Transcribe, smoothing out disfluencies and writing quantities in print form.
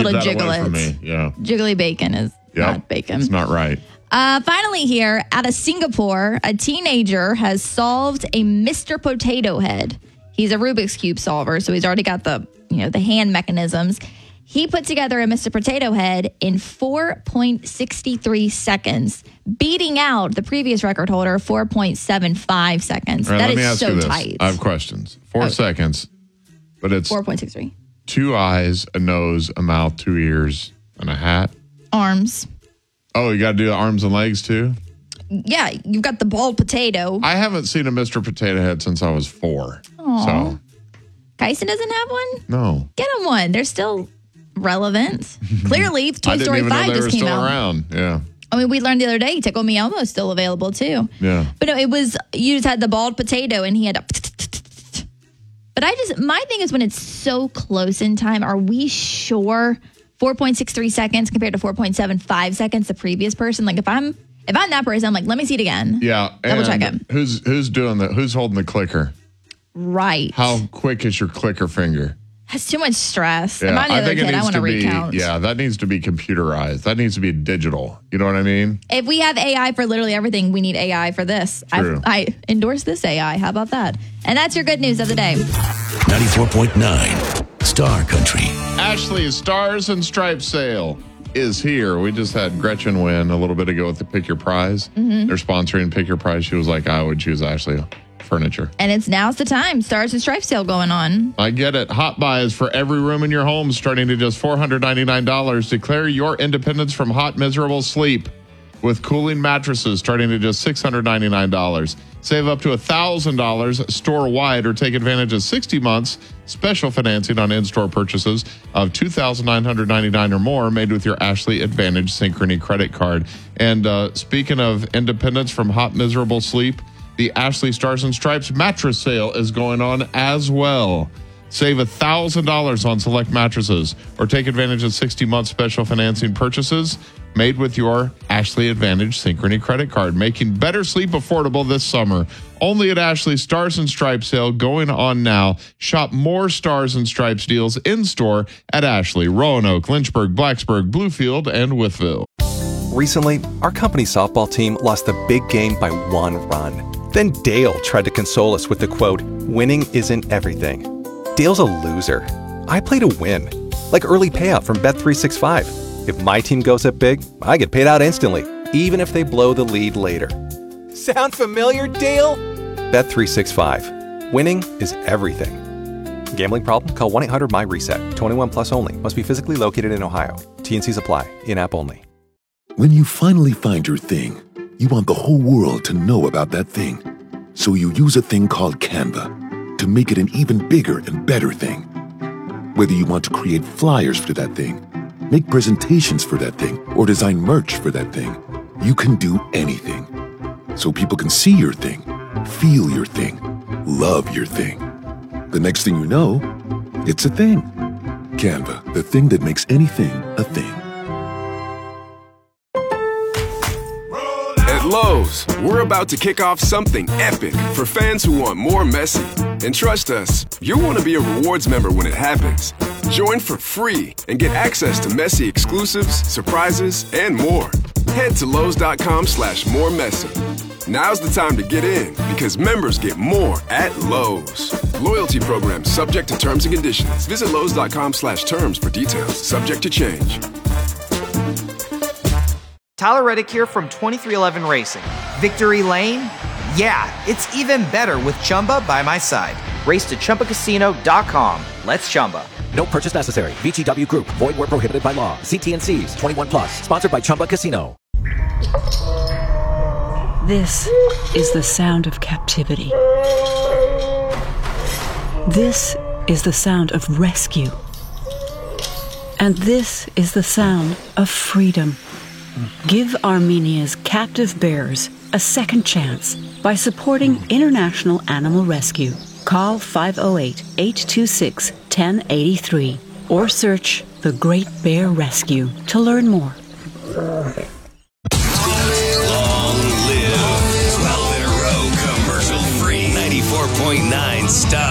little that jiggle away from it. me. Yeah. Jiggly bacon is not bacon. It's not right. Finally here, out of Singapore, a teenager has solved a Mr. Potato Head. He's a Rubik's Cube solver, so he's already got the hand mechanisms. He put together a Mr. Potato Head in 4.63 seconds, beating out the previous record holder, 4.75 seconds. Right, that let me is ask so you this. tight. I have questions. 4 seconds, but it's 4.63. 2 eyes, a nose, a mouth, 2 ears, and a hat. Arms. Oh, you got to do the arms and legs too? Yeah, you've got the bald potato. I haven't seen a Mr. Potato Head since I was 4. Aww. So, Kyson doesn't have one? no. Get him one. They're still relevant. Clearly, Toy I didn't Story even 5 know they just were came still out. around. Yeah. I mean, we learned the other day Tickle Me Elmo's still available too. Yeah. But no, you just had the bald potato and he had a. But my thing is when it's so close in time, are we sure 4.63 seconds compared to 4.75 seconds the previous person? Like if I'm that person, I'm like, let me see it again. Yeah. Double check and it. Who's doing that? Who's holding the clicker? Right. How quick is your clicker finger? That's too much stress. Yeah, If I'm the other kid, I want to recount. Yeah, that needs to be computerized. That needs to be digital. You know what I mean? If we have AI for literally everything, we need AI for this. True. I endorse this AI. How about that? And that's your good news of the day. 94.9 Star Country. Ashley's Stars and Stripes sale is here. We just had Gretchen win a little bit ago with the Pick Your Prize. Mm-hmm. They're sponsoring Pick Your Prize. She was like, I would choose Ashley Furniture. And now's the time. Stars and Stripes sale going on. I get it. Hot buys for every room in your home starting at just $499. Declare your independence from hot, miserable sleep with cooling mattresses starting at just $699. Save up to $1,000 store-wide or take advantage of 60 months special financing on in-store purchases of $2,999 or more made with your Ashley Advantage Synchrony credit card. And speaking of independence from hot, miserable sleep, the Ashley Stars and Stripes mattress sale is going on as well. Save $1,000 on select mattresses or take advantage of 60-month special financing purchases made with your Ashley Advantage Synchrony credit card, making better sleep affordable this summer. Only at Ashley Stars and Stripes sale going on now. Shop more Stars and Stripes deals in-store at Ashley, Roanoke, Lynchburg, Blacksburg, Bluefield, and Wytheville. Recently, our company softball team lost the big game by 1 run. Then Dale tried to console us with the quote, "Winning isn't everything." Dale's a loser. I play to win, like early payout from Bet365. If my team goes up big, I get paid out instantly, even if they blow the lead later. Sound familiar, Dale? Bet365. Winning is everything. Gambling problem? Call 1-800-MY-RESET. 21 plus only. Must be physically located in Ohio. T&Cs apply. In-app only. When you finally find your thing, you want the whole world to know about that thing. So you use a thing called Canva to make it an even bigger and better thing. Whether you want to create flyers for that thing, make presentations for that thing, or design merch for that thing, you can do anything. So people can see your thing, feel your thing, love your thing. The next thing you know, it's a thing. Canva, the thing that makes anything a thing. At Lowe's, we're about to kick off something epic for fans who want more Messi. And trust us, you'll want to be a rewards member when it happens. Join for free and get access to Messi exclusives, surprises, and more. Head to Lowe's.com/moremessy. Now's the time to get in because members get more at Lowe's. Loyalty program subject to terms and conditions. Visit Lowe's.com/terms for details. Subject to change. Tyler Reddick here from 2311 Racing. Victory Lane? Yeah, it's even better with Chumba by my side. Race to ChumbaCasino.com. Let's Chumba. No purchase necessary. VGW Group. Void where prohibited by law. See T&Cs. 21 plus. Sponsored by Chumba Casino. This is the sound of captivity. This is the sound of rescue. And this is the sound of freedom. Give Armenia's captive bears a second chance by supporting International Animal Rescue. Call 508-826-1083 or search The Great Bear Rescue to learn more. Long live 12 in a row commercial free 94.9 Star